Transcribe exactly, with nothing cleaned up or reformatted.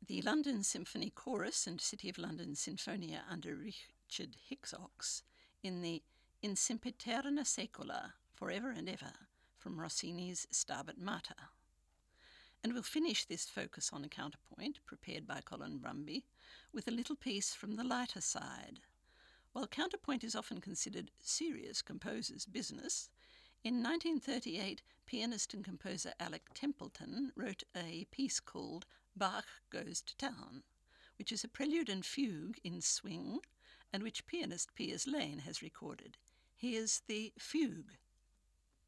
The London Symphony Chorus and City of London Sinfonia under Richard Hickox in the In Sempiterna Saecula, Forever and Ever, from Rossini's Stabat Mater. And we'll finish this focus on a counterpoint, prepared by Colin Brumby, with a little piece from the lighter side. While counterpoint is often considered serious composer's business, in nineteen thirty-eight, pianist and composer Alec Templeton wrote a piece called Bach Goes to Town, which is a prelude and fugue in swing, and which pianist Piers Lane has recorded. Here's the fugue.